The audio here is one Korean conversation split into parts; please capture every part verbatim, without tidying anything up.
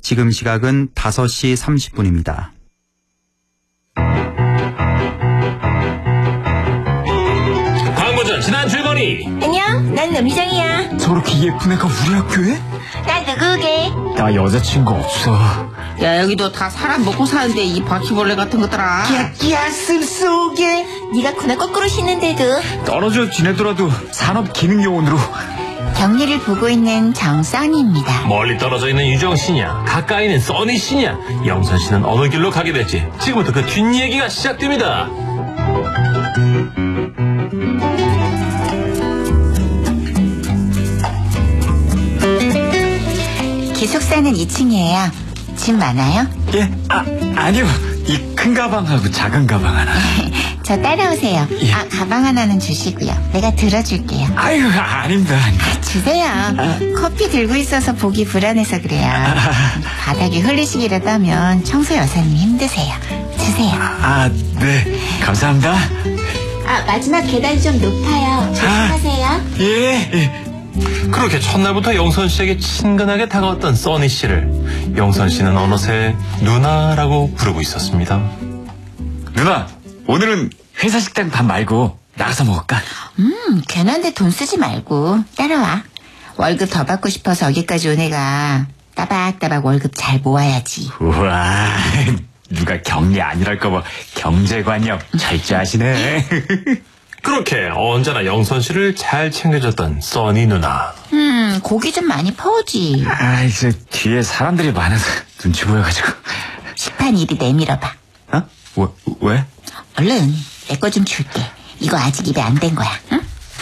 지금 시각은 다섯 시 삼십 분입니다. 광고전 지난 줄거리. 안녕, 난 남희정이야. 저렇게 예쁜 애가 우리 학교에? 나 누구게? 나 여자친구 없어. 야, 여기도 다 사람 먹고 사는데 이 바퀴벌레 같은 것들아. 야끼야 슴속에. 네가 코나 거꾸로 신는데도. 떨어져 지내더라도 산업기능요원으로. 경리를 보고 있는 정선이입니다. 멀리 떨어져 있는 유정씨냐, 가까이 있는 써니씨냐, 영선씨는 어느 길로 가게 될지 지금부터 그 뒷얘기가 시작됩니다. 기숙사는 이 층이에요. 짐 많아요? 예? 아, 아니요. 이 큰 가방하고 작은 가방 하나. 저 따라오세요. 예. 아, 가방 하나는 주시고요. 내가 들어줄게요. 아유, 아닙니다. 아닙니다. 주세요. 아. 커피 들고 있어서 보기 불안해서 그래요. 바닥에 흘리시기라도 하면 청소 여사님 힘드세요. 주세요. 아, 네. 감사합니다. 아, 마지막 계단 좀 높아요. 조심하세요. 예. 예. 그렇게 첫날부터 영선씨에게 친근하게 다가왔던 써니씨를 영선씨는 어느새 누나라고 부르고 있었습니다. 누나, 오늘은 회사 식당 밥 말고 나가서 먹을까? 음, 괜한데 돈 쓰지 말고 따라와. 월급 더 받고 싶어서 여기까지 온 애가 따박따박 월급 잘 모아야지. 우와, 누가 경리 아니랄까봐 경제관념 철저하시네. 그렇게 언제나 영선씨를 잘 챙겨줬던 써니 누나. 음, 고기 좀 많이 퍼오지. 아, 이제 뒤에 사람들이 많아서 눈치 보여가지고. 식판 이리 내밀어봐. 어? 왜? 왜? 얼른 내 거 좀 줄게. 이거 아직 입에 안 댄 거야. 응?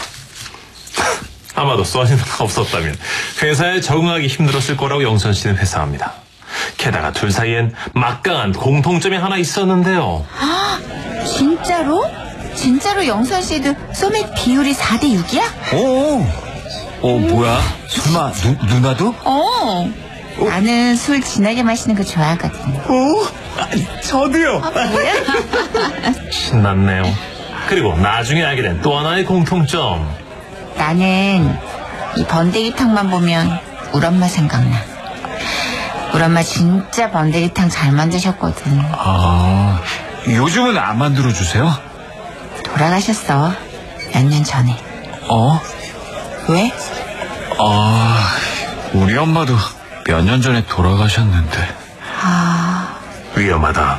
아마도 써니 누나가 없었다면 회사에 적응하기 힘들었을 거라고 영선씨는 회상합니다. 게다가 둘 사이엔 막강한 공통점이 하나 있었는데요. 아, 진짜로? 진짜로 영선 씨도 소맥 비율이 사 대 육이야? 오, 어, 뭐야? 설마, 누, 누나도? 어. 나는 술 진하게 마시는 거 좋아하거든. 오, 아, 저도요. 아, 뭐야? 신났네요. 그리고 나중에 알게 된 또 하나의 공통점. 나는 이 번데기탕만 보면 우리 엄마 생각나. 우리 엄마 진짜 번데기탕 잘 만드셨거든. 아, 요즘은 안 만들어주세요? 돌아가셨어. 몇 년 전에. 어? 왜? 아, 우리 엄마도 몇 년 전에 돌아가셨는데. 아... 위험하다.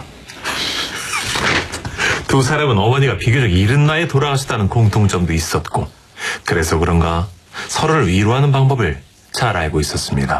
두 사람은 어머니가 비교적 이른 나이에 돌아가셨다는 공통점도 있었고, 그래서 그런가 서로를 위로하는 방법을 잘 알고 있었습니다.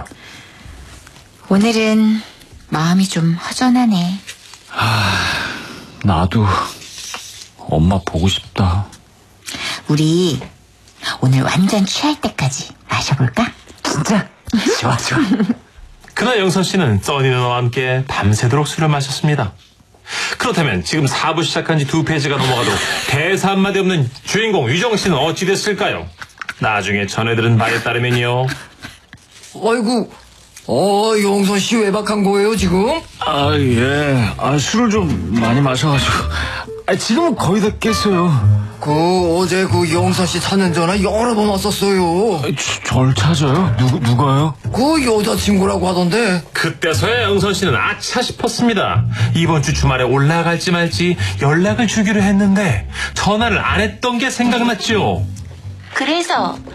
오늘은 마음이 좀 허전하네. 아, 나도 엄마 보고 싶다. 우리 오늘 완전 취할 때까지 마셔볼까? 진짜? 좋아, 좋아. 그날 영선 씨는 써니 누나와 함께 밤새도록 술을 마셨습니다. 그렇다면 지금 사 부 시작한 지 두 페이지가 넘어가도 대사 한마디 없는 주인공 유정 씨는 어찌 됐을까요? 나중에 전해들은 바에 따르면요. 아이고, 어, 영선 씨 외박한 거예요, 지금? 아, 예. 아, 술을 좀 많이 마셔가지고. 아, 지금은 거의 다 깼어요. 그, 어제 그 영선 씨 사는 전화 여러 번 왔었어요. 아, 저, 절 찾아요? 누구, 누가요? 그 여자친구라고 하던데. 그때서야 영선 씨는 아차 싶었습니다. 이번 주 주말에 올라갈지 말지 연락을 주기로 했는데 전화를 안 했던 게 생각났죠. 그래서